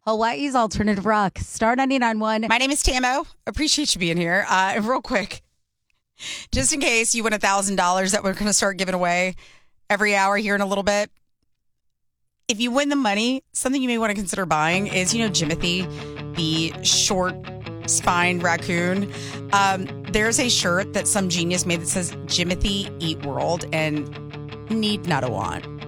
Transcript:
Hawaii's alternative rock, Star 99.1. My name is Tamo. Appreciate you being here. Real quick, just in case you win $1,000 that we're going to start giving away every hour here in a little bit. If you win the money, something you may want to consider buying is, Jimothy, the short-spined raccoon. There's a shirt that some genius made that says Jimothy Eat World, and need not a want.